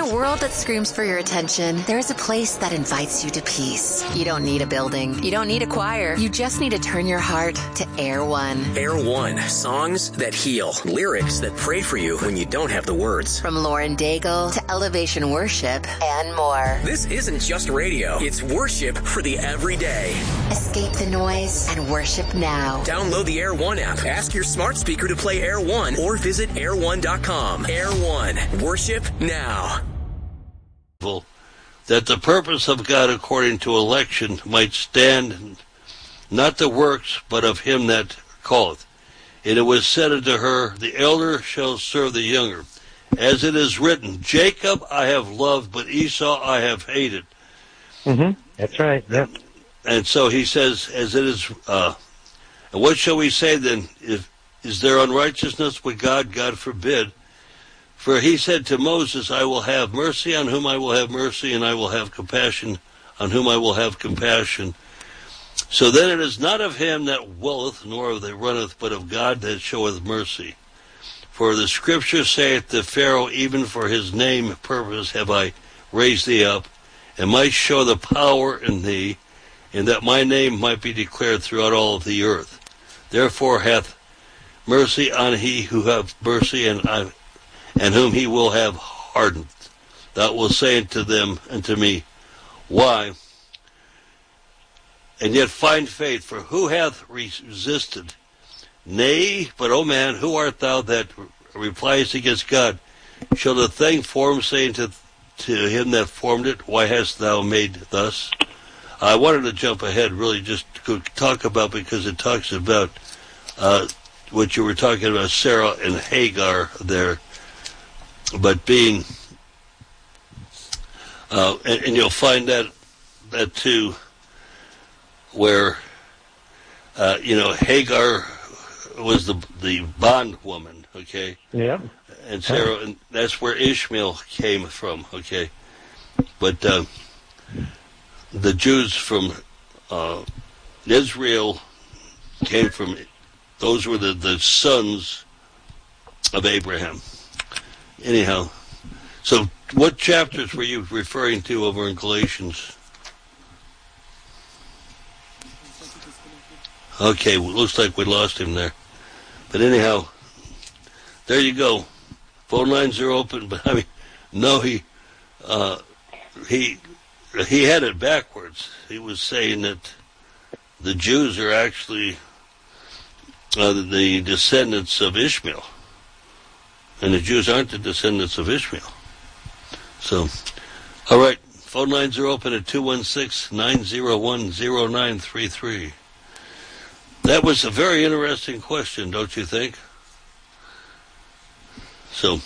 a world that screams for your attention, there is a place that invites you to peace. You don't need a building. You don't need a choir. You just need to turn your heart to Air One. Air One. Songs that heal. Lyrics that pray for you when you don't have the words. From Lauren Daigle to Elevation Worship and more. This isn't just radio. It's worship for the everyday. Escape the noise and worship now. Download the Air One app. Ask your smart speaker to play Air One or visit air1.com. Air One. Worship now. That the purpose of God according to election might stand, not the works, but of him that calleth. And it was said unto her, the elder shall serve the younger. As it is written, Jacob I have loved, but Esau I have hated. Mm-hmm. That's right. Yep. And so he says, as it is, and what shall we say then? Is there unrighteousness with God? God forbid. For he said to Moses, I will have mercy on whom I will have mercy, and I will have compassion on whom I will have compassion. So then it is not of him that willeth, nor of that runneth, but of God that showeth mercy. For the scripture saith to Pharaoh, even for his name purpose have I raised thee up, and might show the power in thee, and that my name might be declared throughout all of the earth. Therefore hath mercy on he who hath mercy, and whom he will have hardened. Thou wilt say unto them and to me, why? And yet find faith, for who hath resisted? Nay, but, O man, who art thou that repliest against God? Shall the thing formed say to him that formed it, why hast thou made thus? I wanted to jump ahead really just to talk about, because it talks about what you were talking about, Sarah and Hagar there, but being, and you'll find that too, where, Hagar was the bondwoman, okay? Yeah. And Sarah, and that's where Ishmael came from, okay? But the Jews from Israel came from, those were the sons of Abraham. Anyhow, so what chapters were you referring to over in Galatians? Okay, well, looks like we lost him there. But anyhow, there you go. Phone lines are open, but I mean, no, he had it backwards. He was saying that the Jews are actually the descendants of Ishmael. And the Jews aren't the descendants of Ishmael. So, all right, phone lines are open at 216-901-0933. That was a very interesting question, don't you think? So,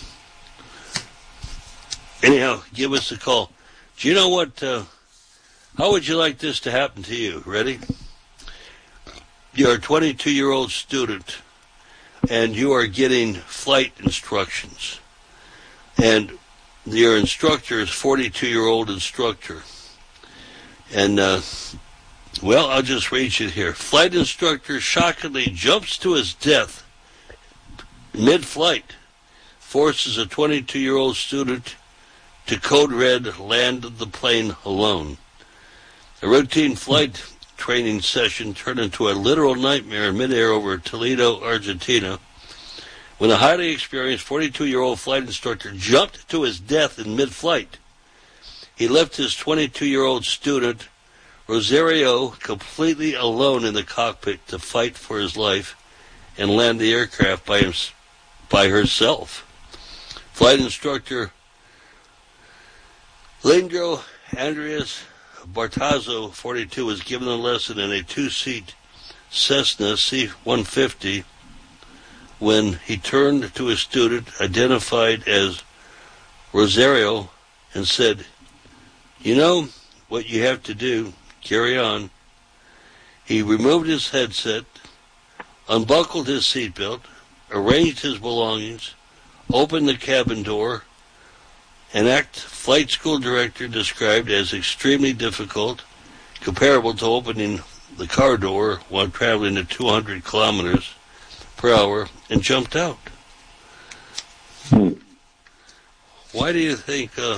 anyhow, give us a call. Do you know what, how would you like this to happen to you? Ready? You're a 22-year-old student, and you are getting flight instructions. And your instructor is 42-year-old instructor. And, well, I'll just read you here. Flight instructor shockingly jumps to his death mid-flight, forces a 22-year-old student to code red, land the plane alone. A routine flight training session turned into a literal nightmare in midair over Toledo, Argentina, when a highly experienced 42-year-old flight instructor jumped to his death in mid-flight. He left his 22-year-old student, Rosario, completely alone in the cockpit to fight for his life and land the aircraft by herself. Flight instructor Leandro Andres Bartazzo, 42, was given a lesson in a two-seat Cessna C-150 when he turned to his student, identified as Rosario, and said, "You know what you have to do. Carry on." He removed his headset, unbuckled his seatbelt, arranged his belongings, opened the cabin door, an act flight school director described as extremely difficult, comparable to opening the car door while traveling at 200 kilometers per hour, and jumped out. Why do you think